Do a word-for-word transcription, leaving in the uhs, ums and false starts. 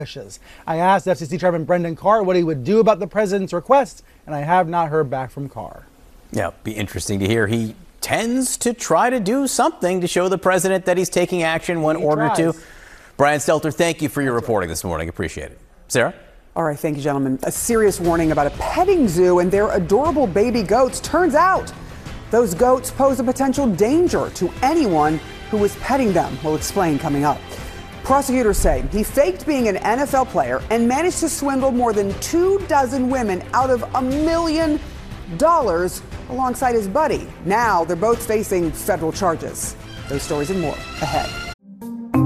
I asked F C C Chairman Brendan Carr what he would do about the president's request, and I have not heard back from Carr. Yeah, it'll be interesting to hear. He tends to try to do something to show the president that he's taking action when He ordered tries. to. Brian Stelter, thank you for your reporting this morning. Appreciate it. Sarah? All right, thank you, gentlemen. A serious warning about a petting zoo and their adorable baby goats. Turns out those goats pose a potential danger to anyone who was petting them. We'll explain coming up. Prosecutors say he faked being an N F L player and managed to swindle more than two dozen women out of a million dollars alongside his buddy. Now they're both facing federal charges. Those stories and more ahead.